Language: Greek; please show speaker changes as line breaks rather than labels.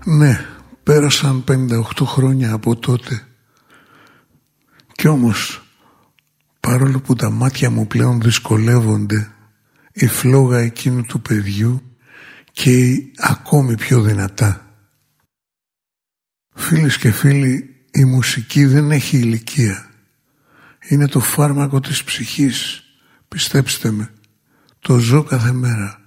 Ναι, πέρασαν 58 χρόνια από τότε. Κι όμως, παρόλο που τα μάτια μου πλέον δυσκολεύονται, η φλόγα εκείνου του παιδιού καίει ακόμη πιο δυνατά. Φίλες και φίλοι, η μουσική δεν έχει ηλικία. Είναι το φάρμακο της ψυχής. Πιστέψτε με, το ζω κάθε μέρα.